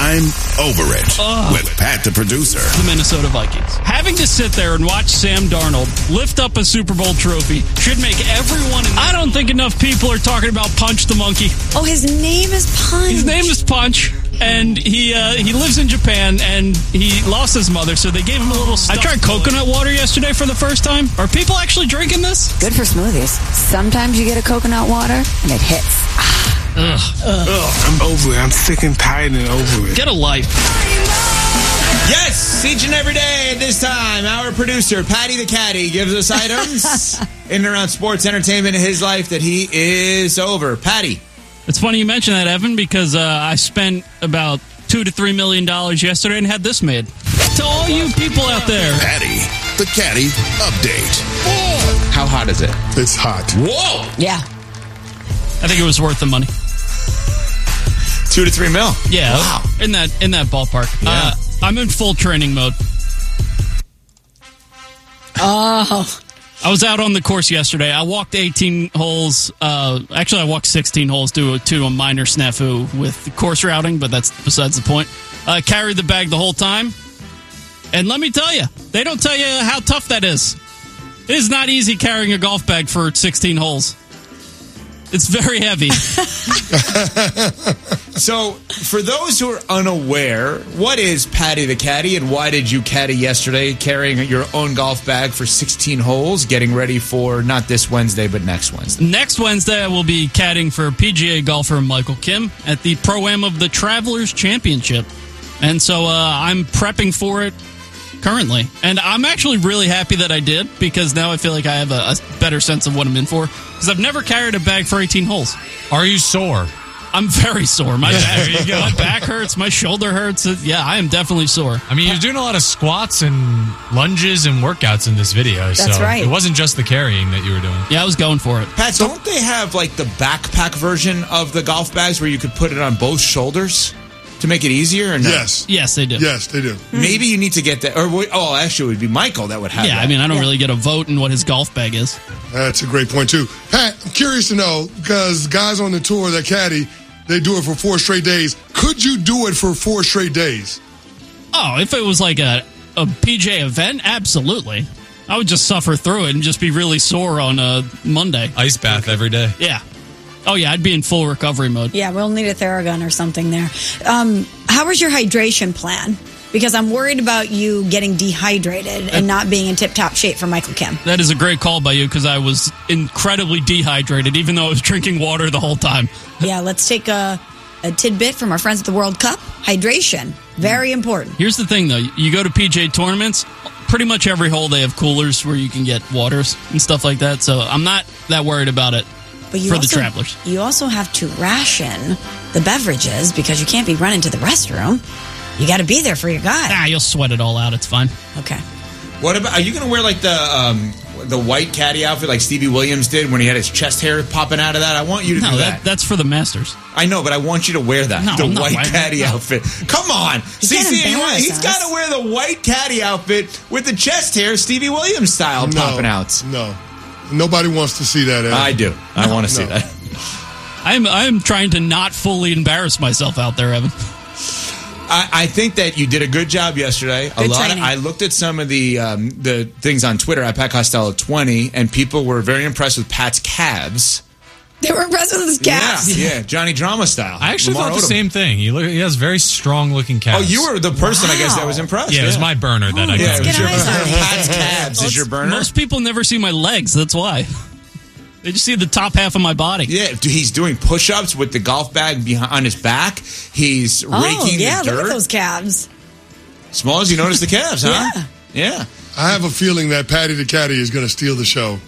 I'm Over It with Pat the producer. The Minnesota Vikings. Having to sit there and watch Sam Darnold lift up a Super Bowl trophy should make everyone... I don't think enough people are talking about Punch the Monkey. Oh, his name is Punch. His name is Punch, and he lives in Japan, and he lost his mother, so they gave him a little stuff. I tried coconut water yesterday for the first time. Are people actually drinking this? Good for smoothies. Sometimes you get a coconut water, and it hits. I'm over it. I'm sick and tired and over it. Get a life. Yes, each and every day at this time, our producer, Patty the Caddy, gives us items in and around sports, entertainment in his life that he is over. Patty. It's funny you mention that, Evan, because I spent about $2 to $3 million yesterday and had this made. To all you people out there. Patty the Caddy update. How hot is it? It's hot. Whoa! Yeah. I think it was worth the money. 2 to 3 mil. Yeah, wow. in that ballpark. Yeah. I'm in full training mode. Oh. I was out on the course yesterday. I walked 18 holes. Actually, I walked 16 holes to a minor snafu with the course routing, but that's besides the point. Carried the bag the whole time. And let me tell you, they don't tell you how tough that is. It is not easy carrying a golf bag for 16 holes. It's very heavy. So, for those who are unaware, what is Patty the Caddy, and why did you caddy yesterday carrying your own golf bag for 16 holes, getting ready for not this Wednesday, but next Wednesday? Next Wednesday, I will be caddying for PGA golfer Michael Kim at the Pro-Am of the Travelers Championship. And so I'm prepping for it currently. And I'm actually really happy that I did, because now I feel like I have a better sense of what I'm in for. Because I've never carried a bag for 18 holes. Are you sore? I'm very sore. My back hurts. My shoulder hurts. Yeah, I am definitely sore. I mean, you're doing a lot of squats and lunges and workouts in this video. That's right. It wasn't just the carrying that you were doing. Yeah, I was going for it. Pat, don't they have like the backpack version of the golf bags where you could put it on both shoulders to make it easier? Or no? Yes, they do. Yes, they do. Maybe you need to get that. Or actually, it would be Michael that would have that. Yeah, I mean, I don't really get a vote in what his golf bag is. That's a great point, too. Pat, I'm curious to know, because guys on the tour that caddy, they do it for 4 straight days. Could you do it for 4 straight days? Oh, if it was like a PJ event, absolutely. I would just suffer through it and just be really sore on Monday. Ice bath every day. Yeah. Oh, yeah, I'd be in full recovery mode. Yeah, we'll need a Theragun or something there. How was your hydration plan? Because I'm worried about you getting dehydrated and not being in tip-top shape for Michael Kim. That is a great call by you, because I was incredibly dehydrated, even though I was drinking water the whole time. Yeah, let's take a tidbit from our friends at the World Cup. Hydration, very important. Here's the thing, though. You go to PGA tournaments, pretty much every hole they have coolers where you can get waters and stuff like that, so I'm not that worried about it. But you for also, the travelers. You also have to ration the beverages, because you can't be running to the restroom. You got to be there for your guy. You'll sweat it all out. It's fine. Okay. What about? Are you going to wear like the white caddy outfit like Stevie Williams did when he had his chest hair popping out of that? I want you to do that. That's for the Masters. I know, but I want you to wear that. No, the I'm not white wearing caddy that. outfit. Come on. He's got to wear the white caddy outfit with the chest hair Stevie Williams style popping out. No. Nobody wants to see that. Evan. I do. I want to see that. I'm trying to not fully embarrass myself out there, Evan. I think that you did a good job yesterday. Good training. I looked at some of the things on Twitter at Pat Costello 20, and people were very impressed with Pat's calves. They were impressed with his calves. Yeah, Johnny Drama style. I actually Lamar thought the Odom. same thing. He has very strong looking calves. Oh, you were the person, I guess, that was impressed. Yeah, it was my burner that I Yeah, got. it was your eyes on it. Pat's calves is your burner. Most people never see my legs. That's why. They just see the top half of my body. Yeah, he's doing push-ups with the golf bag on his back. He's raking yeah, the dirt. look at those calves. Small as you notice the calves, huh? Yeah. I have a feeling that Patty the Caddy is going to steal the show.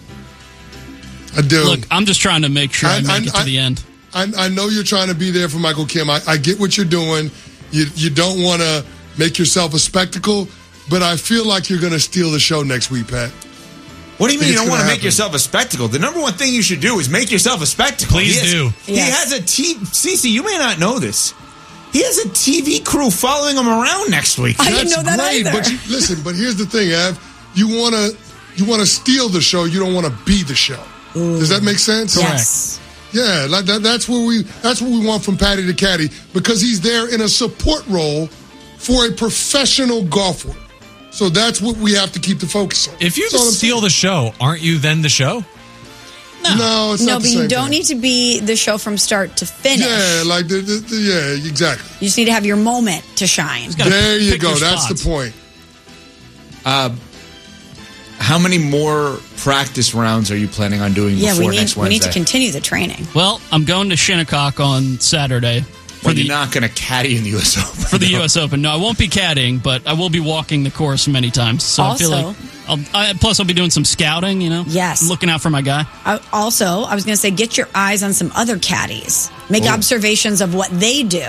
I do. Look, I'm just trying to make sure I make it to the end. I know you're trying to be there for Michael Kim. I get what you're doing. You don't want to make yourself a spectacle, but I feel like you're going to steal the show next week, Pat. What do you mean you don't want to make happen. yourself a spectacle? The number one thing you should do is make yourself a spectacle. Please do. He has a Cece, you may not know this. He has a TV crew following him around next week. I didn't know that great, either. but listen, but here's the thing, Ev. You want to steal the show. You don't want to be the show. Does that make sense? Yes. Yeah, like that's what we want from Patty the Caddy, because he's there in a support role for a professional golfer. So that's what we have to keep the focus on. If you steal the show, aren't you then the show? No, it's not but the same you don't thing. need to be the show from start to finish. Yeah, like yeah, exactly. You just need to have your moment to shine. There you pick go. your That's spots. the point. How many more practice rounds are you planning on doing Yeah, before we next need Wednesday? to continue the training. Well, I'm going to Shinnecock on Saturday Well, you're not going to caddy in the U.S. Open. for the U.S. Open. No, I won't be caddying, but I will be walking the course many times. So I feel like plus I'll be doing some scouting. Yes. looking out for my guy. I was going to say, get your eyes on some other caddies. Make observations of what they do.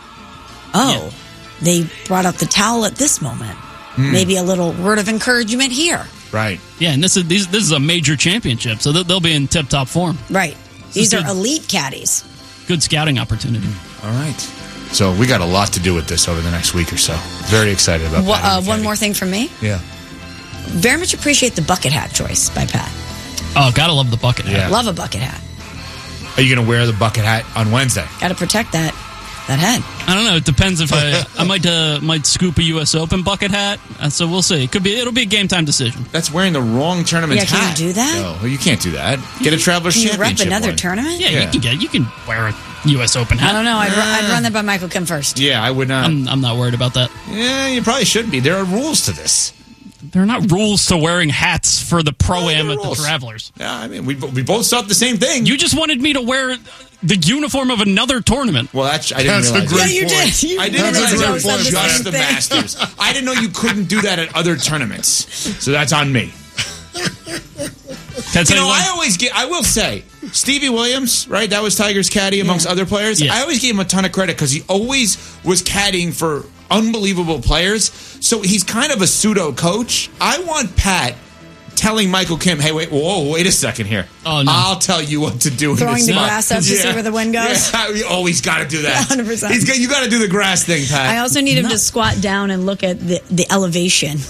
Oh, they brought out the towel at this moment. Maybe a little word of encouragement here. Right. Yeah, and this is a major championship, so they'll be in tip-top form. Right. These are good. elite caddies. Good scouting opportunity. All right. So we got a lot to do with this over the next week or so. Very excited about Patty the One Caddy. more thing from me. Yeah. Very much appreciate the bucket hat choice by Pat. Oh, gotta love the bucket hat. Yeah. Love a bucket hat. Are you going to wear the bucket hat on Wednesday? Got to protect that head. I don't know. It depends if I might scoop a U.S. Open bucket hat. So we'll see. It'll be a game time decision. That's wearing the wrong tournament Yeah, can hat. you do that? No, you can't do that. Get a Travelers Can you rep Championship another one. tournament? Yeah, you can wear a U.S. Open hat. I don't know. I'd run that by Michael Kim first. Yeah, I would not. I'm not worried about that. Yeah, you probably shouldn't be. There are rules to this. There are not rules to wearing hats for the Pro-Am there at are the rules. Travelers. Yeah, I mean, we both thought the same thing. You just wanted me to wear the uniform of another tournament. Well, I didn't That's a realize. great that. you point. did. You I didn't That's a realize great that was point, just Pat. the Masters. I didn't know you couldn't do that at other tournaments. So that's on me. Can I tell You know, what? I will say, Stevie Williams, right? That was Tiger's caddy amongst other players. Yeah. I always gave him a ton of credit because he always was caddying for unbelievable players. So he's kind of a pseudo coach. I want Pat telling Michael Kim, hey, wait a second here. Oh, no. I'll tell you what to do in Throwing this the spot. grass up to see where the wind goes? Yeah, we always got to do that. 100%. You got to do the grass thing, Pat. I also need him to squat down and look at the elevation.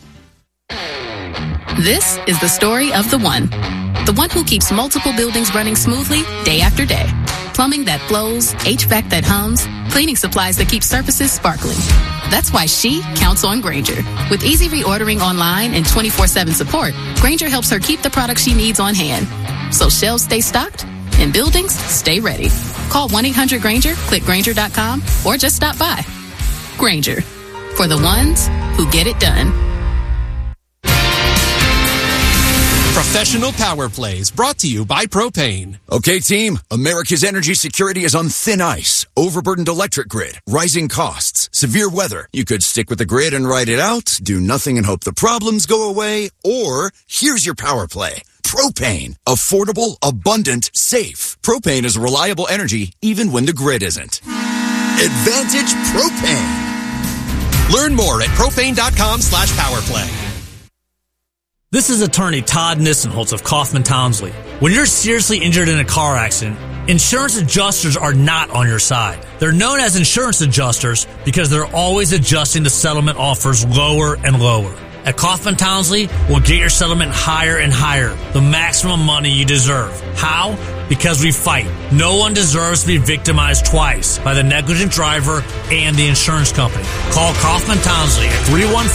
This is the story of the one. The one who keeps multiple buildings running smoothly day after day. Plumbing that flows, HVAC that hums, cleaning supplies that keep surfaces sparkling. That's why she counts on Grainger. With easy reordering online and 24/7 support, Grainger helps her keep the products she needs on hand. So shelves stay stocked and buildings stay ready. Call 1-800-GRAINGER, click Grainger.com, or just stop by. Grainger, for the ones who get it done. Professional Power Plays, brought to you by Propane. Okay, team, America's energy security is on thin ice. Overburdened electric grid, rising costs, severe weather. You could stick with the grid and ride it out, do nothing and hope the problems go away, or here's your power play. Propane. Affordable, abundant, safe. Propane is reliable energy even when the grid isn't. Advantage Propane. Learn more at propane.com/powerplay. This is attorney Todd Nissenholtz of Kaufman Townsley. When you're seriously injured in a car accident, insurance adjusters are not on your side. They're known as insurance adjusters because they're always adjusting the settlement offers lower and lower. At Kaufman Townsley, we'll get your settlement higher and higher, the maximum money you deserve. How? Because we fight. No one deserves to be victimized twice by the negligent driver and the insurance company. Call Kaufman Townsley at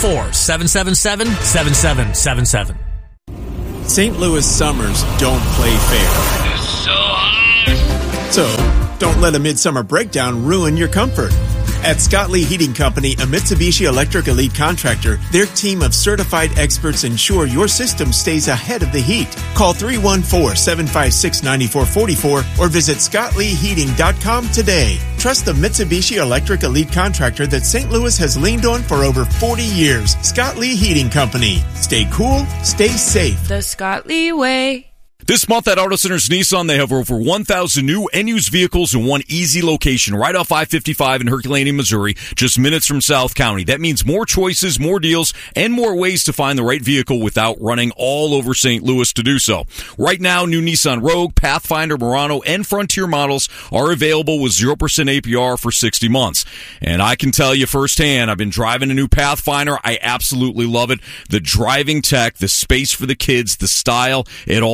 314-777-7777. St. Louis summers don't play fair. It's so hot. So, don't let a midsummer breakdown ruin your comfort. At Scott Lee Heating Company, a Mitsubishi Electric Elite contractor, their team of certified experts ensure your system stays ahead of the heat. Call 314-756-9444 or visit ScottLeeHeating.com today. Trust the Mitsubishi Electric Elite contractor that St. Louis has leaned on for over 40 years. Scott Lee Heating Company. Stay cool, stay safe. The Scott Lee way. This month at Auto Centers Nissan, they have over 1,000 new and used vehicles in one easy location, right off I-55 in Herculaneum, Missouri, just minutes from South County. That means more choices, more deals, and more ways to find the right vehicle without running all over St. Louis to do so. Right now, new Nissan Rogue, Pathfinder, Murano, and Frontier models are available with 0% APR for 60 months. And I can tell you firsthand, I've been driving a new Pathfinder. I absolutely love it. The driving tech, the space for the kids, the style, it all checks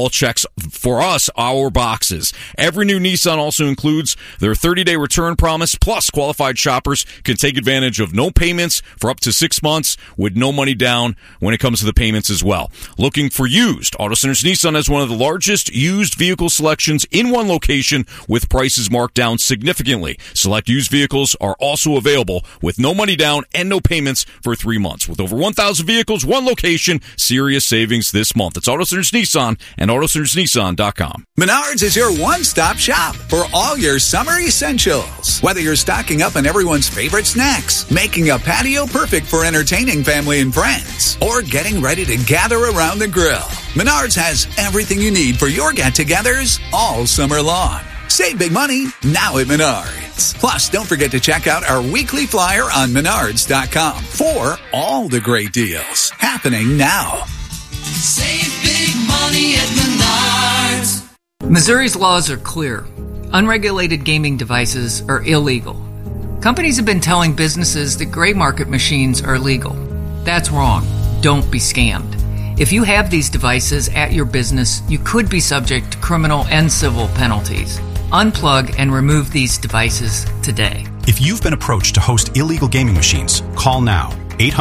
for us, our boxes. Every new Nissan also includes their 30-day return promise, plus qualified shoppers can take advantage of no payments for up to 6 months with no money down when it comes to the payments as well. Looking for used? Auto Centers Nissan has one of the largest used vehicle selections in one location with prices marked down significantly. Select used vehicles are also available with no money down and no payments for 3 months. With over 1,000 vehicles, one location, serious savings this month. It's Auto Centers Nissan and AutoCentersNissan.com. Menards is your one-stop shop for all your summer essentials. Whether you're stocking up on everyone's favorite snacks, making a patio perfect for entertaining family and friends, or getting ready to gather around the grill, Menards has everything you need for your get-togethers all summer long. Save big money now at Menards. Plus, don't forget to check out our weekly flyer on Menards.com for all the great deals happening now. Save big money at Menards. Missouri's laws are clear. Unregulated gaming devices are illegal. Companies have been telling businesses that gray market machines are legal. That's wrong. Don't be scammed. If you have these devices at your business, you could be subject to criminal and civil penalties. Unplug and remove these devices today. If you've been approached to host illegal gaming machines, call now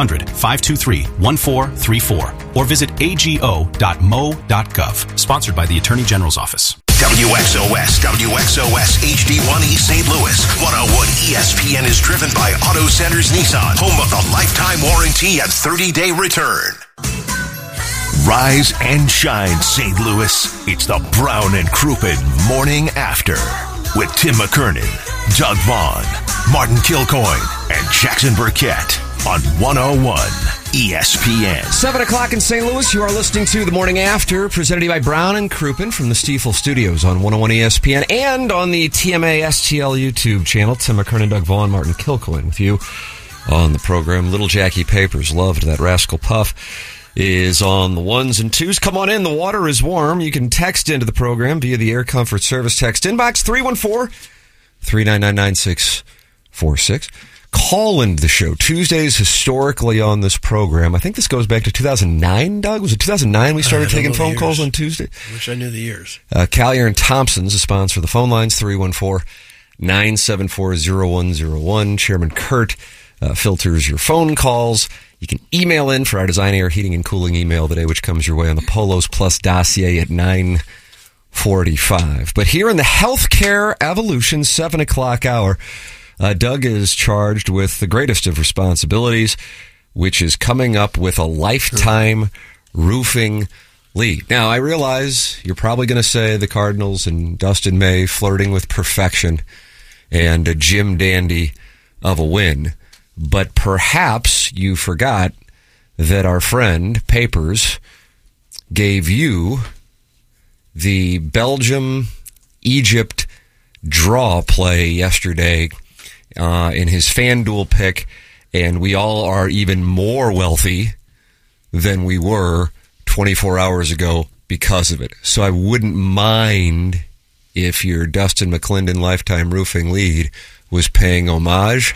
800-523-1434 or visit ago.mo.gov. Sponsored by the Attorney General's Office. WXOS HD1 East St. Louis. 101 ESPN is driven by Auto Centers Nissan, home of the lifetime warranty and 30-day return. Rise and shine, St. Louis. It's the Brown and Crouppen Morning After with Tim McKernan, Doug Vaughn, Martin Kilcoyne, and Jackson Burkett on 101 ESPN. 7 o'clock in St. Louis. You are listening to The Morning After, presented to you by Brown and Crouppen from the Stiefel Studios on 101 ESPN and on the TMA STL YouTube channel. Tim McKernan, Doug Vaughn, Martin Kilcoyne with you on the program. Little Jackie Papers, loved that Rascal Puff, is on the ones and twos. Come on in. The water is warm. You can text into the program via the Air Comfort Service text inbox 314-399-9646. Call into the show. Tuesdays historically on this program. I think this goes back to 2009, Doug. Was it 2009 we started taking phone calls on Tuesday? I wish I knew the years. Collier and Thompson's a sponsor of the phone lines, 314-974-0101. Chairman Kurt filters your phone calls. You can email in for our Design, Air, Heating, and Cooling email today, which comes your way on the Polos Plus dossier at 9:45. But here in the Healthcare Evolution 7 o'clock hour, Doug is charged with the greatest of responsibilities, which is coming up with a lifetime roofing lead. Now, I realize you're probably going to say the Cardinals and Dustin May flirting with perfection and a Jim Dandy of a win. But perhaps you forgot that our friend Papers gave you the Belgium-Egypt draw play yesterday in his FanDuel pick, and we all are even more wealthy than we were 24 hours ago because of it. So I wouldn't mind if your Dustin McClendon Lifetime Roofing lead was paying homage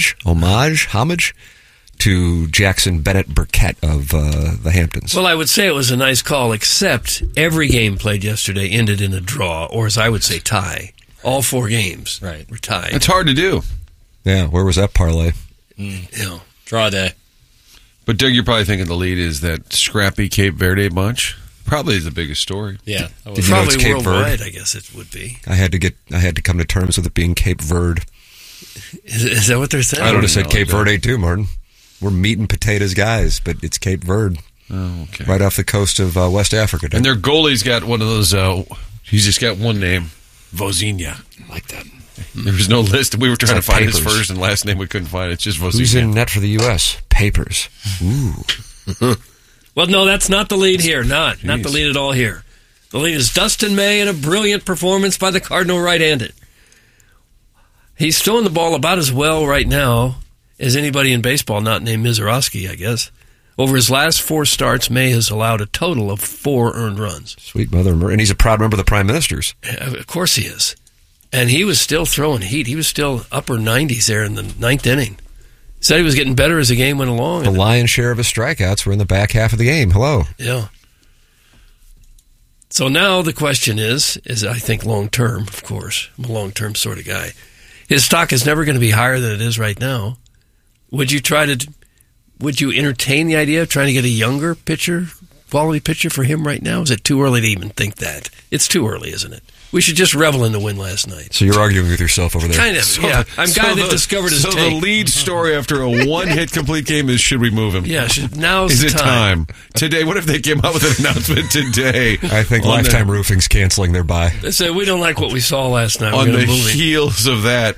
to Jackson Bennett Burkett of the Hamptons. Well, I would say it was a nice call, except every game played yesterday ended in a draw, or as I would say, tie. All 4 games were tied. It's hard to do. Yeah, where was that parlay? Yeah, draw day. But Doug, you're probably thinking the lead is that scrappy Cape Verde bunch. Probably the biggest story. Yeah, Did you know it's Cape worldwide, Verde? I guess it would be. I had to come to terms with it being Cape Verde. Is that what they're saying? I would have said Cape Verde too, Martin. We're meat and potatoes guys, but it's Cape Verde. Oh, okay. Right off the coast of West Africa. And their goalie's got one of those, he's just got one name, Vozinha. I like that. There was no list. We were trying to find Papers. his first and last name. We couldn't find it. It's just Vozinha. Who's in net for the U.S.? Papers. Ooh. Well, no, that's not the lead here. Not the lead at all here. The lead is Dustin May in a brilliant performance by the Cardinal right-handed. He's throwing the ball about as well right now as anybody in baseball not named Mizorowski, I guess. Over his last 4 starts, May has allowed a total of 4 earned runs. Sweet mother. And he's a proud member of the Prime Ministers. Of course he is. And he was still throwing heat. He was still upper 90s there in the 9th inning. Said he was getting better as the game went along. The lion's share of his strikeouts were in the back half of the game. Hello. Yeah. So now the question is I think long-term, of course. I'm a long-term sort of guy. His stock is never going to be higher than it is right now. Would you entertain the idea of trying to get a younger pitcher, quality pitcher for him right now? Is it too early to even think that? It's too early, isn't it? We should just revel in the win last night. So you're arguing with yourself over there. Kind of, yeah. I'm a guy that discovered his take. So the lead story after a one-hit complete game is, should we move him? Yeah, now's the time. Today, what if they came out with an announcement today? I think Lifetime Roofing's canceling their buy. They say, we don't like what we saw last night. On the heels of that,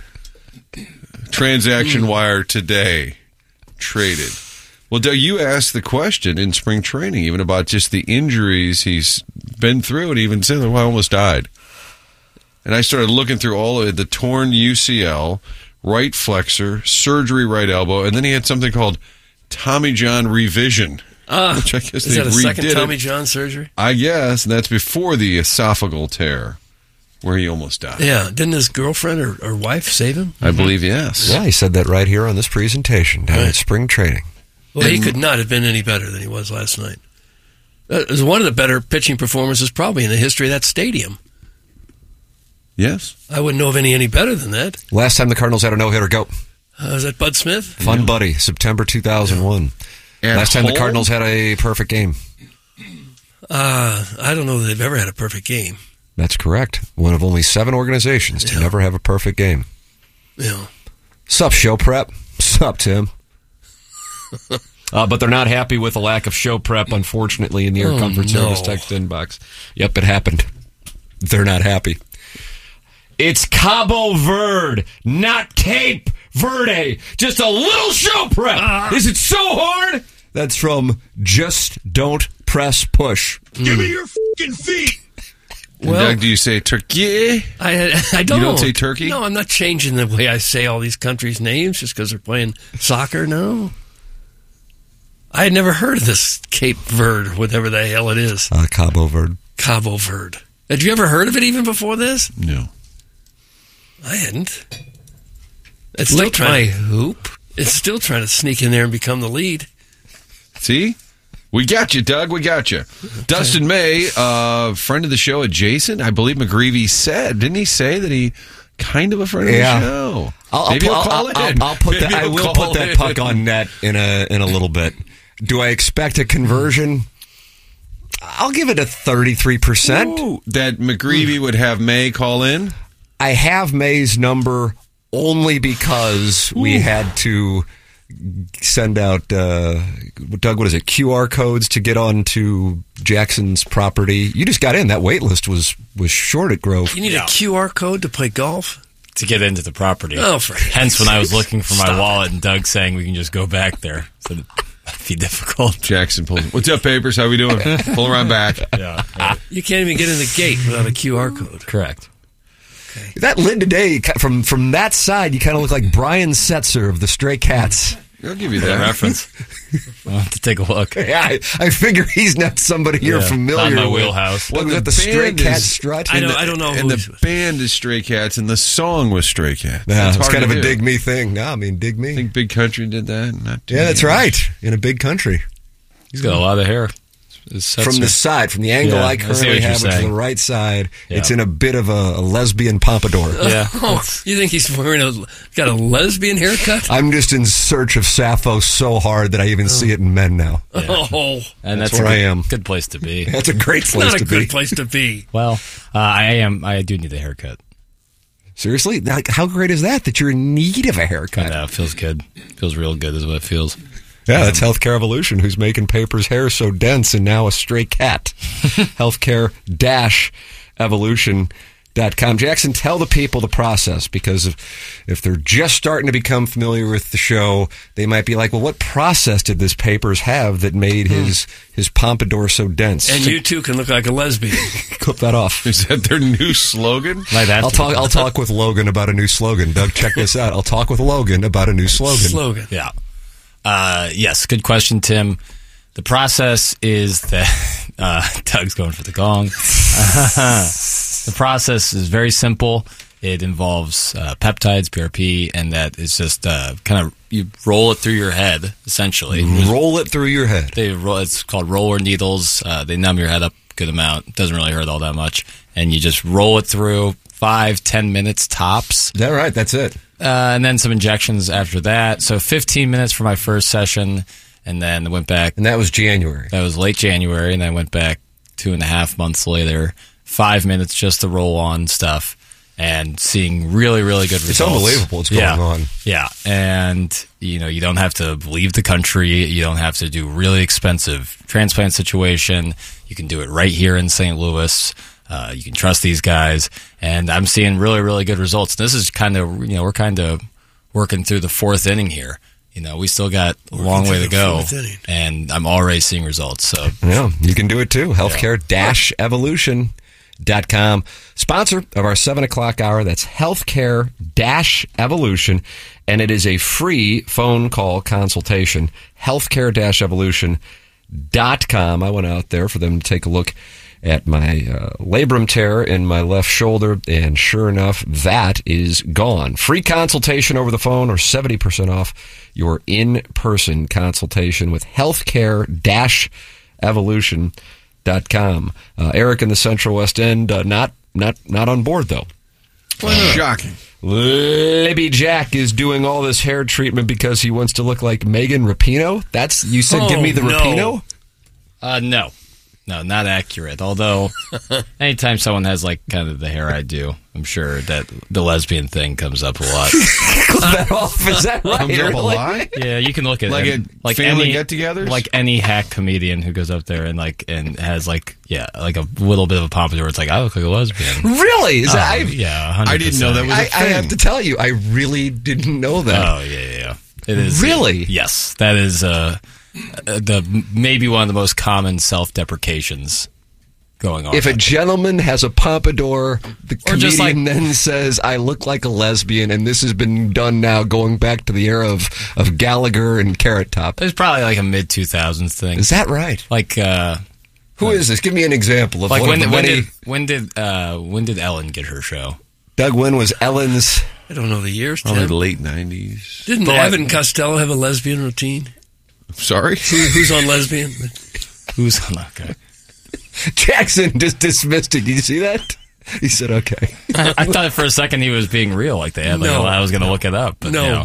transaction wire today traded. Well, Doug, you asked the question in spring training, even about just the injuries he's been through, and even said, well, I almost died. And I started looking through all of it, the torn UCL, right flexor, surgery right elbow, and then he had something called Tommy John revision. Which I guess is that a second Tommy John surgery? I guess, and that's before the esophageal tear, where he almost died. Yeah, didn't his girlfriend or wife save him? I believe yes. Yeah, he said that right here on this presentation down at spring training. Well, he could not have been any better than he was last night. It was one of the better pitching performances probably in the history of that stadium. Yes. I wouldn't know of any better than that. Last time the Cardinals had a no-hitter, go. Was that Bud Smith? Fun Buddy, September 2001. Last time the Cardinals had a perfect game. I don't know that they've ever had a perfect game. That's correct. One of only 7 organizations to never have a perfect game. Yeah. Sup, show prep? Sup, Tim? But they're not happy with the lack of show prep, unfortunately, in the Air Comfort Service text inbox. Yep, it happened. They're not happy. It's Cabo Verde, not Cape Verde. Just a little show prep. Is it so hard? That's from Just Don't Press Push. Give me your fucking feet. Well, Doug, do you say Turkey? I don't. You don't say Turkey? No, I'm not changing the way I say all these countries' names just because they're playing soccer. No. I had never heard of this Cape Verde, whatever the hell it is. Cabo Verde. Cabo Verde. Had you ever heard of it even before this? No. I hadn't. It's still trying hoop. It's still trying to sneak in there and become the lead. See? We got you, Doug. We got you. Dustin May, friend of the show, adjacent. I believe McGreevy said, didn't he say that he kind of a friend of the show? I will put that puck on net in a little bit. Do I expect a conversion? I'll give it a 33%. Ooh, that McGreevy would have May call in? I have May's number only because we had to send out, Doug, what is it, QR codes to get onto Jackson's property. You just got in. That wait list was short at Grove. You need a QR code to play golf? To get into the property. Oh, for hence when I was looking for my wallet and Doug saying we can just go back there. So it'd be difficult. Jackson pulls. What's up, Papers? How we doing? Pull around back. Yeah. You can't even get in the gate without a QR code. Correct. Okay. That Linda Day, from that side, you kind of look like Brian Setzer of the Stray Cats. I'll give you that reference. I'll have to take a look. Yeah, I figure he's not somebody you're familiar not my with. wheelhouse. Well, the Stray Cats strut. I don't know. And the band is Stray Cats, and the song was Stray Cats. Yeah, it's kind of a dig me thing. No, I mean, dig me. I think Big Country did that. Yeah, that's right. In a big country. He's got a lot of hair. From the side, from the angle I currently have, which is the right side, it's in a bit of a lesbian pompadour. Yeah. You think he's got a lesbian haircut? I'm just in search of Sappho so hard that I even see it in men now. Yeah. Oh, and that's where I am. Good place to be. That's a great place to be. Not a good place to be. Well, I am. I do need a haircut. Seriously? Like, how great is that you're in need of a haircut? I know, it feels good. Feels real good is what it feels. Yeah, that's Healthcare Evolution, who's making Paper's hair so dense and now a stray cat. Healthcare-evolution.com. Jackson, tell the people the process, because if they're just starting to become familiar with the show, they might be like, well, what process did this Papers have that made his pompadour so dense? And you too can look like a lesbian. Clip that off. Is that their new slogan? I'll talk with Logan about a new slogan. Doug, check this out. I'll talk with Logan about a new slogan. Yeah. Yes, good question, Tim. The process is that Doug's going for the gong. The process is very simple. It involves peptides, PRP, and that is just kind of you roll it through your head, essentially. Roll it through your head. It's called roller needles. They numb your head up good amount. It doesn't really hurt all that much. And you just roll it through 5-10 minutes tops. Is that right? That's it. And then some injections after that. So 15 minutes for my first session, and then went back. And that was January. That was late January, and then went back 2.5 months later. 5 minutes just to roll on stuff. And seeing really, really good results. It's unbelievable what's going on. Yeah. And, you don't have to leave the country. You don't have to do really expensive transplant situation. You can do it right here in St. Louis. You can trust these guys. And I'm seeing really, really good results. This is kind of, we're kind of working through the fourth inning here. We still got a long way to go. And I'm already seeing results. So yeah, you can do it too. Healthcare-evolution.com. Sponsor of our 7 o'clock hour. That's Healthcare-Evolution. And it is a free phone call consultation. Healthcare-Evolution.com. I went out there for them to take a look at my labrum tear in my left shoulder, and sure enough, that is gone. Free consultation over the phone, or 70% off your in-person consultation with Healthcare-Evolution.com. Eric in the Central West End, not on board though. Shocking. Libby Jack is doing all this hair treatment because he wants to look like Megan Rapinoe. You said give me the Rapinoe? No, not accurate. Although, anytime someone has kind of the hair I do, I'm sure that the lesbian thing comes up a lot. Is that right? Comes up a lot? Yeah, you can look at it. Like family get-togethers? Like any hack comedian who goes up there and has a little bit of a pompadour. It's like, I look like a lesbian. Really? Is that? Yeah, 100%. I didn't know that was a thing. I have to tell you, I really didn't know that. Oh, yeah. It is. Really? Yes. That is maybe one of the most common self-deprecations going on. If a gentleman has a pompadour, the comedian then says, I look like a lesbian, and this has been done now going back to the era of Gallagher and Carrot Top. It's probably a mid-2000s thing. Is that right? Who is this? Give me an example of when did Ellen get her show? Doug, when was Ellen's? I don't know the years. Probably the late 90s. Didn't Evan Costello have a lesbian routine? Sorry? Who's on lesbian? Who's on? Okay. Jackson just dismissed it. Did you see that? He said, okay. I thought for a second he was being real, like they had. I was going to look it up. But no.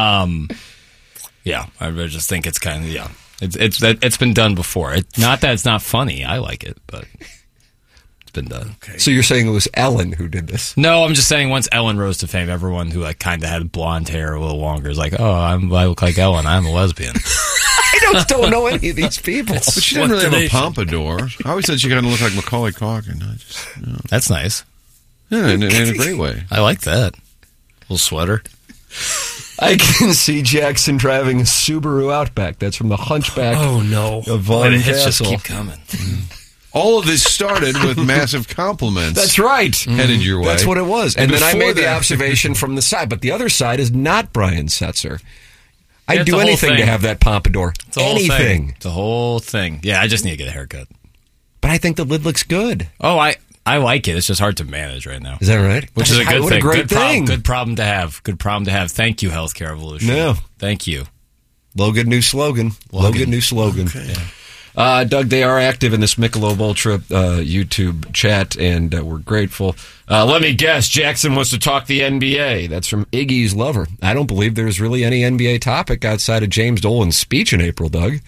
Yeah, I just think it's kind of, it's been done before. Not that it's not funny. I like it, but it's been done. Okay. So you're saying it was Ellen who did this? No, I'm just saying once Ellen rose to fame, everyone who kind of had blonde hair a little longer is like, oh, I look like Ellen. I'm a lesbian. I don't know any of these people. But she didn't really have a pompadour. I always said she kind of looked like Macaulay Culkin. That's nice. Yeah, in a great way. I like that. Little sweater. I can see Jackson driving a Subaru Outback. That's from the Hunchback. Oh, no. Of Von the hits just Castle. keep coming. All of this started with massive compliments. That's right. Headed your way. That's what it was. And then I made the that- observation from the side. But the other side is not Brian Setzer. I'd it's do the whole anything to thing. have that pompadour. It's the whole thing. It's the whole thing. Yeah, I just need to get a haircut. But I think the lid looks good. Oh, I like it. It's just hard to manage right now. Is that right? Which is a good What thing. a great thing. Good problem to have. Good problem to have. Thank you, Healthcare Evolution. No. Thank you. Logan, new slogan. Logan, new slogan. Okay. Yeah. Doug, they are active in this Michelob Ultra YouTube chat, and we're grateful. Let me guess, Jackson wants to talk the NBA. That's from Iggy's Lover. I don't believe there's really any NBA topic outside of James Dolan's speech in April, Doug.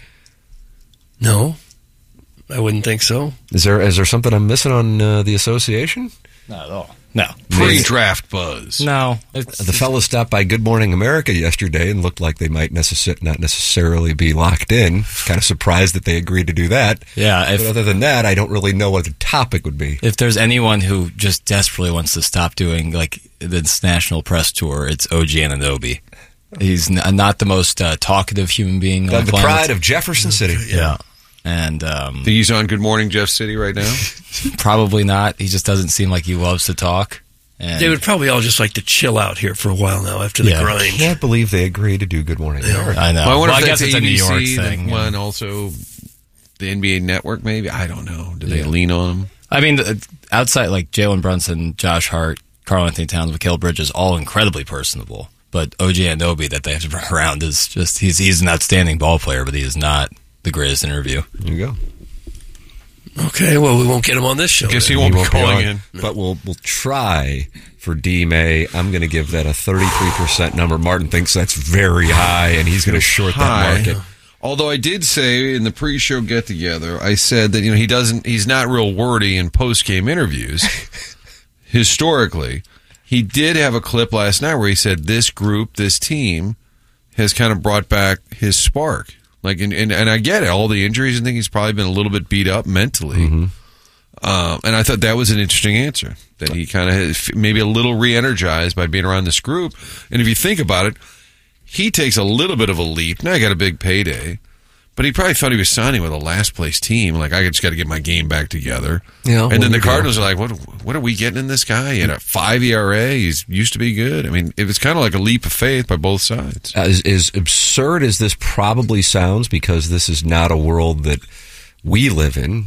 No, I wouldn't think so. Is there something I'm missing on the association? Not at all. No. Pre-draft buzz. No. The fellas stopped by Good Morning America yesterday and looked like they might not necessarily be locked in. Kind of surprised that they agreed to do that. Yeah. But other than that, I don't really know what the topic would be. If there's anyone who just desperately wants to stop doing this national press tour, it's OG Anunoby. He's not the most talkative human being on the planet. pride of Jefferson City. Yeah. And think he's on Good Morning Jeff City right now? Probably not. He just doesn't seem like he loves to talk. And they would probably all just like to chill out here for a while now after the grind. I can't believe they agreed to do Good Morning America. I know. Well, I guess it's a New York ABC, thing. One also the NBA Network, maybe. I don't know. Do they lean on him? I mean, outside Jalen Brunson, Josh Hart, Karl Anthony Towns, Mikal Bridges, all incredibly personable. But OG Anunoby that they have to bring around is just he's an outstanding ball player, but he is not the greatest interview. There you go. Okay, well, we won't get him on this show. Guess he won't be calling in. But we'll try for D. May. I'm going to give that a 33% number. Martin thinks that's very high, and he's going to short that market. Although I did say in the pre-show get-together, I said that he's not real wordy in post-game interviews. Historically, he did have a clip last night where he said this group, this team, has kind of brought back his spark. Like, and I get it, all the injuries. I think he's probably been a little bit beat up mentally. Mm-hmm. And I thought that was an interesting answer, that he kind of maybe a little re-energized by being around this group. And if you think about it, he takes a little bit of a leap. Now he got a big payday, but he probably thought he was signing with a last place team. Like, I just got to get my game back together. Yeah, and then the Cardinals are like, what are we getting in this guy? He had a 5 ERA. He's used to be good. I mean, it was kind of like a leap of faith by both sides. As absurd as this probably sounds, because this is not a world that we live in,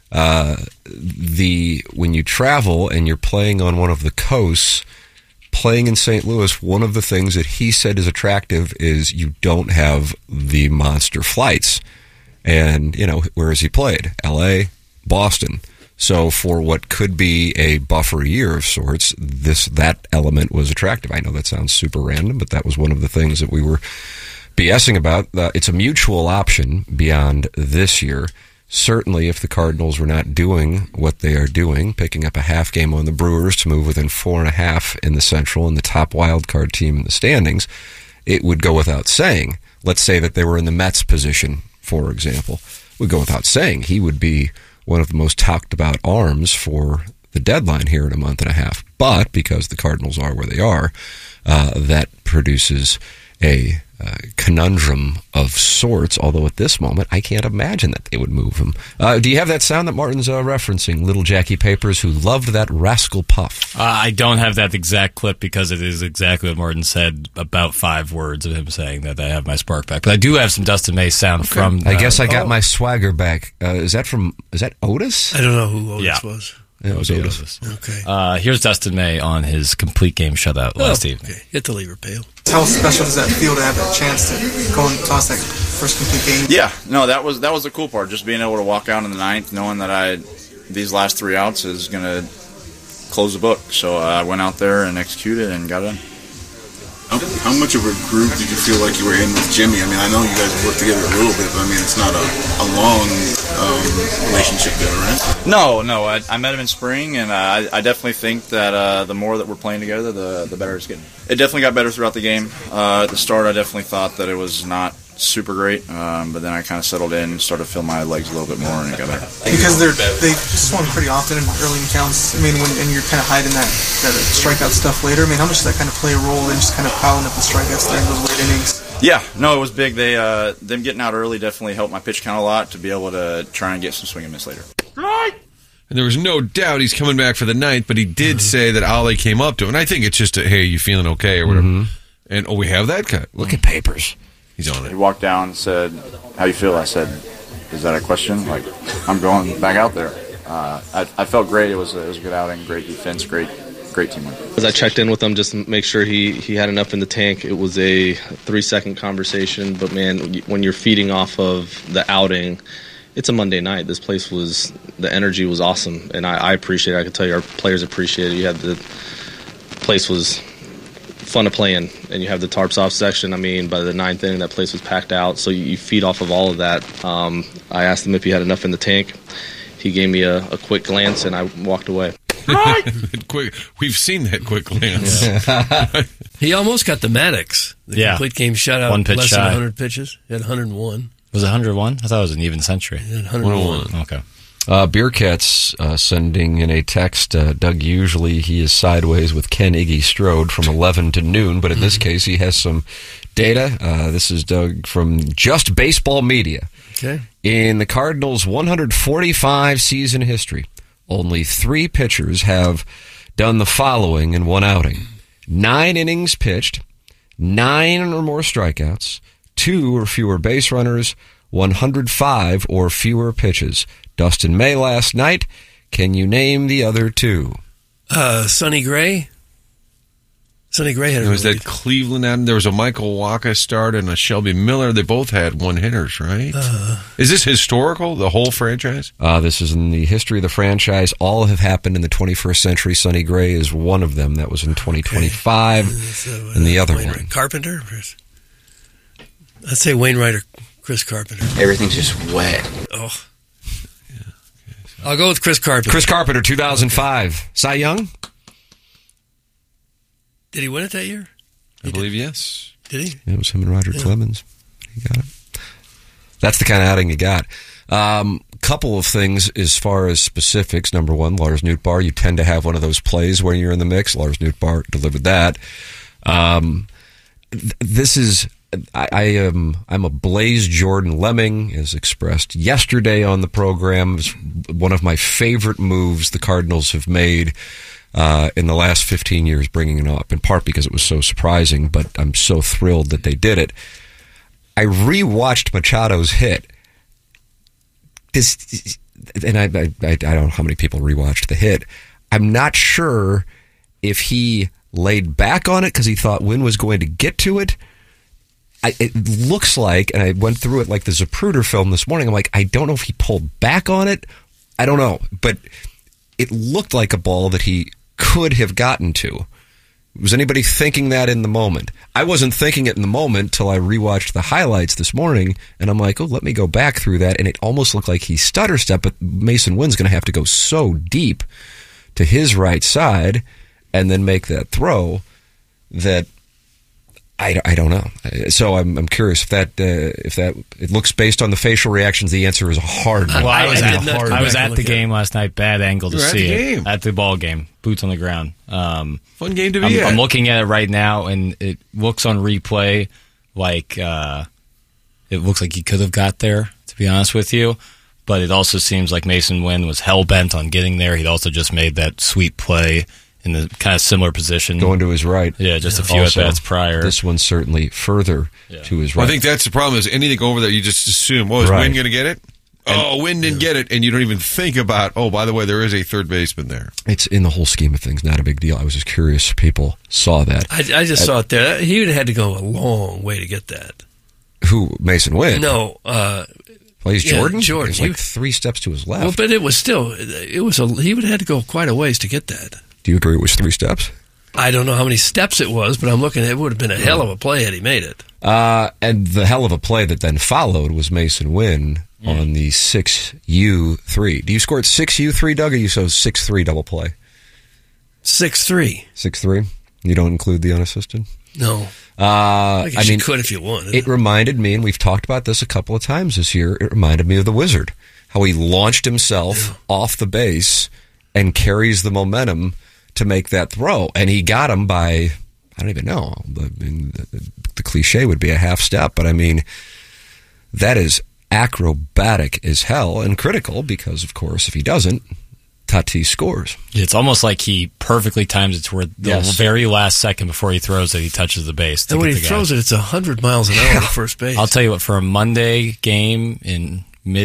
when you travel and you're playing on one of the coasts, playing in St. Louis, one of the things that he said is attractive is you don't have the monster flights. And, where has he played? L.A., Boston. So for what could be a buffer year of sorts, that element was attractive. I know that sounds super random, but that was one of the things that we were BSing about. It's a mutual option beyond this year. Certainly, if the Cardinals were not doing what they are doing, picking up a half game on the Brewers to move within 4.5 in the Central and the top wild card team in the standings, it would go without saying. Let's say that they were in the Mets position, for example. It would go without saying he would be one of the most talked about arms for the deadline here in a month and a half. But because the Cardinals are where they are, that produces a conundrum of sorts, although at this moment I can't imagine that they would move him. Do you have that sound that Martin's referencing? Little Jackie Papers, who loved that Rascal Puff. I don't have that exact clip because it is exactly what Martin said, about 5 words of him saying that I have my spark back. But I do have some Dustin May sound from... I guess I got my swagger back. Is that Otis? I don't know who Otis was. Yeah, it was Otis. Okay. Here's Dustin May on his complete game shutout last evening. Okay. Hit the lever, Pale. How special does that feel to have a chance to go and toss that first complete game? Yeah, no, that was the cool part. Just being able to walk out in the 9th, knowing that these last 3 outs is going to close the book. So I went out there and executed and got it done. How much of a group did you feel like you were in with Jimmy? I mean, I know you guys worked together a little bit, but I mean, it's not a long relationship there, right? No, I met him in spring, and I definitely think that the more that we're playing together, the better it's getting. It definitely got better throughout the game. At the start, I definitely thought that it was not super great, but then I kind of settled in, started to feel my legs a little bit more, and it got better. Because they swung pretty often in early counts. I mean, and you're kind of hiding that strikeout stuff later. I mean, how much does that kind of play a role in just kind of piling up the strikeouts during those late innings? Yeah, no, it was big. Them getting out early definitely helped my pitch count a lot to be able to try and get some swing and miss later. And there was no doubt he's coming back for the 9th, but he did say that Ali came up to him. And I think it's just hey, you feeling okay or whatever. Mm-hmm. And we have that cut. Look at Papers. He's on it. He walked down and said, "How you feel?" I said, "Is that a question?" Like, I'm going back out there. I felt great. It was a good outing, great defense, great teamwork. As I checked in with him just to make sure he had enough in the tank, it was a 3-second conversation. But man, when you're feeding off of the outing, it's a Monday night. This place the energy was awesome, and I appreciate it. I can tell you our players appreciate it. The place was fun to play in, and you have the tarps off section. I mean, by the 9th inning, that place was packed out, so you feed off of all of that. I asked him if he had enough in the tank. He gave me a quick glance, and I walked away. Quick, we've seen that quick glance. Yeah. He almost got the Maddox. The complete game shutout. 1 pitch less shy. than 100 pitches. He had 101. Was it 101? I thought it was an even century. He had 101. Okay. Beer Cats sending in a text, Doug, usually he is sideways with Ken Iggy Strode from 11 to noon, but in this case he has some data. This is Doug from Just Baseball Media. Okay. In the Cardinals' 145 season history, only 3 pitchers have done the following in one outing: 9 innings pitched, 9 or more strikeouts, 2 or fewer base runners, 105 or fewer pitches. Dustin May last night. Can you name the other 2? Sonny Gray, Sonny Gray had It was that Cleveland out, and there was a Michael Wacha start and a Shelby Miller. They both had one-hitters, right? Is this historical, the whole franchise? This is in the history of the franchise. All have happened in the 21st century. Sonny Gray is one of them. That was in 2025. And the other one. Carpenter? I'd say Wainwright or Chris Carpenter. Everything's just wet. Oh. I'll go with Chris Carpenter. Chris Carpenter, 2005. Cy Young? Did he win it that year? I believe yes. Did he? It was him and Roger Clemens. He got it. That's the kind of outing you got. Couple of things as far as specifics. Number one, Lars Nootbaar. You tend to have one of those plays when you're in the mix. Lars Nootbaar delivered that. This is... I'm a Blaze Jordan Lemming, as expressed yesterday on the program. It's one of my favorite moves the Cardinals have made in the last 15 years, bringing it up, in part because it was so surprising, but I'm so thrilled that they did it. I rewatched Machado's hit. And I don't know how many people rewatched the hit. I'm not sure if he laid back on it because he thought Wynn was going to get to it. It looks like, and I went through it like the Zapruder film this morning, I'm like, I don't know if he pulled back on it. I don't know. But it looked like a ball that he could have gotten to. Was anybody thinking that in the moment? I wasn't thinking it in the moment till I rewatched the highlights this morning, and I'm like, oh, let me go back through that. And it almost looked like he stutter stepped, but Mason Wynn's going to have to go so deep to his right side and then make that throw that I don't know. So I'm curious if that it looks based on the facial reactions. The answer is a hard no. Well, I was at the game last night. Bad angle to see it at the ball game. Boots on the ground. Fun game to be at. I'm looking at it right now, and it looks on replay like it looks like he could have got there. To be honest with you, but it also seems like Mason Wynn was hell bent on getting there. He'd also just made that sweet play in the kind of similar position. Going to his right. Yeah, just a few at-bats prior. This one's certainly further to his right. Well, I think that's the problem is anything over there, you just assume, is Wynn going to get it? Wynn didn't get it, and you don't even think about, by the way, there is a third baseman there. It's in the whole scheme of things, not a big deal. I was just curious if people saw that. I just saw it there. He would have had to go a long way to get that. Who, Mason Wynn? No, he's Jordan? Jordan. He was like 3 steps to his left. Well, but it was still, he would have had to go quite a ways to get that. Do you agree it was 3 steps? I don't know how many steps it was, but I'm looking at it would have been a hell of a play had he made it. And the hell of a play that then followed was Mason Wynn on the 6U3. Do you score at 6U3, Doug, or you saw 6-3 double play? 6-3. 6-3? You don't include the unassisted? No. I guess you could if you wanted. It reminded me, and we've talked about this a couple of times this year, it reminded me of the Wizard. How he launched himself off the base and carries the momentum to make that throw. And he got him by, I don't even know, the cliche would be a half step, but I mean, that is acrobatic as hell and critical because, of course, if he doesn't, Tatis scores. It's almost like he perfectly times it to where the very last second before he throws it, he touches the base. And when he throws it, it's 100 miles an hour at first base. I'll tell you what, for a Monday game in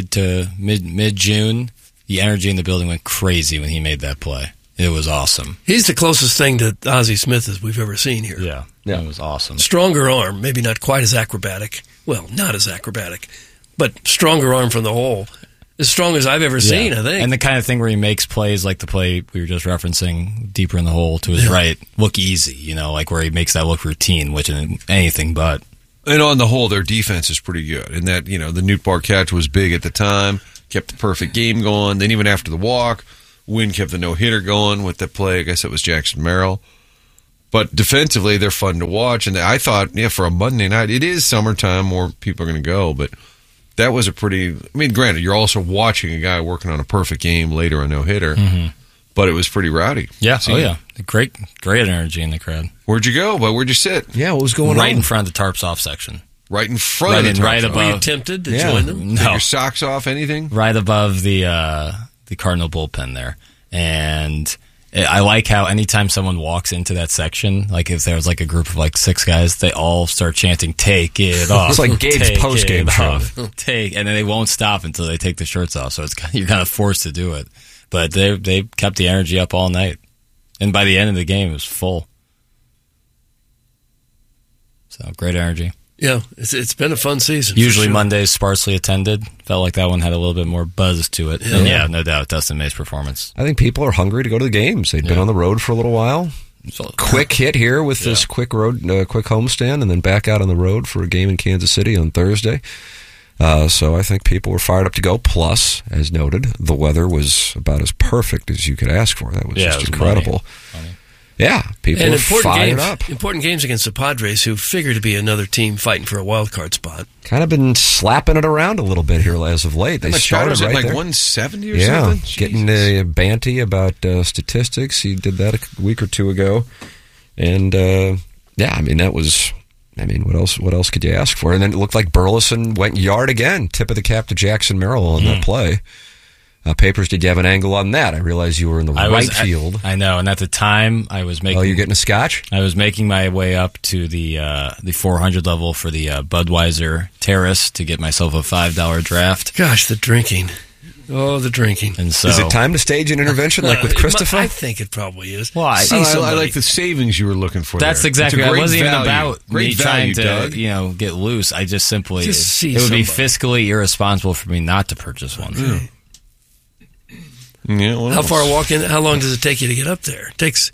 mid-June, the energy in the building went crazy when he made that play. It was awesome. He's the closest thing to Ozzie Smith as we've ever seen here. Yeah, it was awesome. Stronger arm, maybe not quite as acrobatic. Well, not as acrobatic, but stronger arm from the hole. As strong as I've ever seen, I think. And the kind of thing where he makes plays like the play we were just referencing, deeper in the hole to his right, look easy, like where he makes that look routine, which is anything but. And on the whole, their defense is pretty good. And that, the Nootbaar catch was big at the time, kept the perfect game going. Then even after the walk, Wynn kept the no-hitter going with the play. I guess it was Jackson Merrill. But defensively, they're fun to watch. And I thought, for a Monday night, it is summertime, more people are going to go. But that was a pretty, granted, you're also watching a guy working on a perfect game later, a no-hitter. Mm-hmm. But it was pretty rowdy. Yeah, Great energy in the crowd. Where'd you go? Where'd you sit? Yeah, what was going on? Right in front of the tarps off section. Right in front of the tarps right above. Were you tempted to join them? No. Take your socks off, anything? Right above the Cardinal bullpen there. And I like how anytime someone walks into that section, like if there was like a group of like 6 guys, they all start chanting, "Take it off." It's like Gabe's post-game show. Take, and then they won't stop until they take the shirts off. So you're kind of forced to do it. But they kept the energy up all night. And by the end of the game, it was full. So great energy. Yeah, it's been a fun season. Usually for sure. Mondays sparsely attended. Felt like that one had a little bit more buzz to it. Yeah. And yeah, no doubt, Dustin May's performance. I think people are hungry to go to the games. They'd been on the road for a little while. Quick hit here with this quick homestand, and then back out on the road for a game in Kansas City on Thursday. So I think people were fired up to go. Plus, as noted, the weather was about as perfect as you could ask for. That was just incredible. Money. Yeah, people and were fired games, up. Important games against the Padres, who figure to be another team fighting for a wild card spot. Kind of been slapping it around a little bit here as of late. They started right like there. 170 or something? Getting a Banty about statistics. He did that a week or two ago. And, what else could you ask for? And then it looked like Burleson went yard again. Tip of the cap to Jackson Merrill on that play. Papers, did you have an angle on that? I realized you were in the right field. I know, and at the time I was making... Oh, you're getting a scotch? I was making my way up to the 400 level for the Budweiser Terrace to get myself a $5 draft. Gosh, the drinking. Oh, the drinking. And so, is it time to stage an intervention like with Christopher? I think it probably is. Well, I like the savings you were looking for. That's there. exactly. It wasn't even about me trying to Doug. get loose. I just simply see it would be somebody. fiscally irresponsible for me not to purchase one. Okay. Yeah, how far walking? How long does it take you to get up there? It takes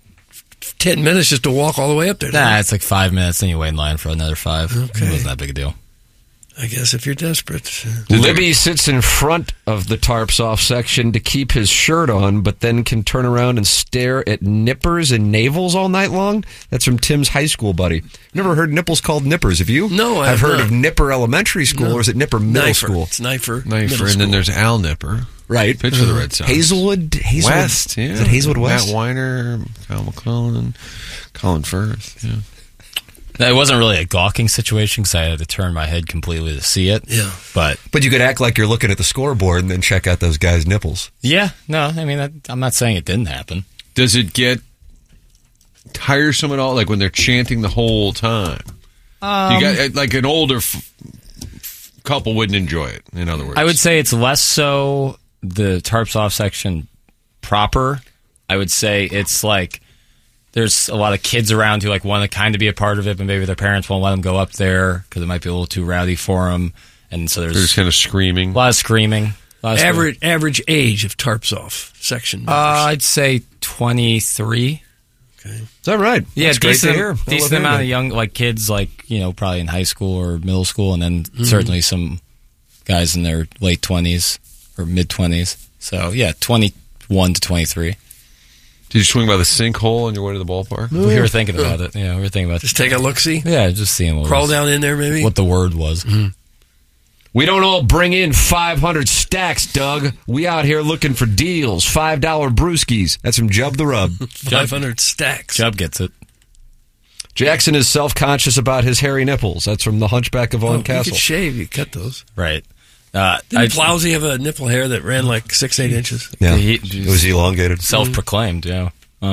10 minutes just to walk all the way up there. Nah, it's like 5 minutes, then you wait in line for another 5. Okay. It wasn't that big a deal. I guess if you're desperate. Libby sits in front of the tarps off section to keep his shirt on, but then can turn around and stare at nippers and navels all night long. That's from Tim's high school buddy. Never heard nipples called nippers, have you? No, I've heard of Nipper Elementary School, or is it Nipper Middle School? It's Knifer. And then there's Al Nipper. Right. Pitch for the Red Sox. Hazelwood West, yeah. Is it Hazelwood West? Matt Weiner, Kyle McClellan, Colin Firth, yeah. It wasn't really a gawking situation because I had to turn my head completely to see it. Yeah. But you could act like you're looking at the scoreboard and then check out those guys' nipples. Yeah. No, I mean, I'm not saying it didn't happen. Does it get tiresome at all? Like when they're chanting the whole time? You got like an older couple wouldn't enjoy it, in other words. I would say it's less so the tarps off section proper. I would say it's like there's a lot of kids around who like want to kind of be a part of it, but maybe their parents won't let them go up there because it might be a little too rowdy for them. And so there's kind of screaming. A lot of screaming. Average age of tarps off section members. I'd say 23. Okay. Is that right? Yeah, That's great to hear. Decent amount of young like kids, like probably in high school or middle school, and then certainly some guys in their late 20s or mid 20s. So yeah, 21 to 23. Did you swing by the sinkhole on your way to the ballpark? We were thinking about it. Yeah, we were thinking about just take a look-see? Yeah, just seeing Crawl down in there, maybe? What the word was. Mm-hmm. We don't all bring in 500 stacks, Doug. We out here looking for deals. $5 brewskis. That's from Jub the Rub. 500 stacks. Jub gets it. Jackson is self-conscious about his hairy nipples. That's from the Hunchback of Vaughan Castle. You could shave. You cut those. Right. Didn't Plowsy have a nipple hair that ran like 6-8 inches? Yeah, it was elongated. Self-proclaimed, yeah.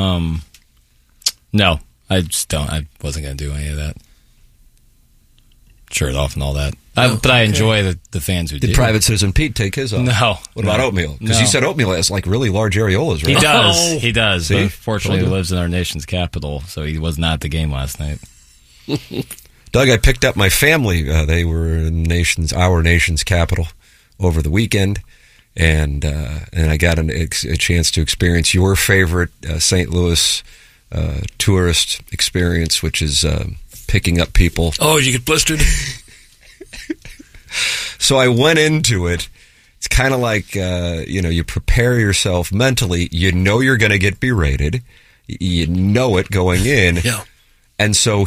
No, I just don't. I wasn't going to do any of that. Shirt off and all that. But I enjoy the fans who did. Did Private Citizen Pete take his off? No. What about Oatmeal? Because you said Oatmeal has like really large areolas, right? He does. Oh. He does. See? But fortunately, he lives in our nation's capital, so he was not at the game last night. Doug, I picked up my family. They were in our nation's capital over the weekend, and I got a chance to experience your favorite St. Louis tourist experience, which is picking up people. Oh, did you get blistered? So I went into it. It's kind of like, you prepare yourself mentally. You know you're going to get berated. You know it going in. Yeah. And so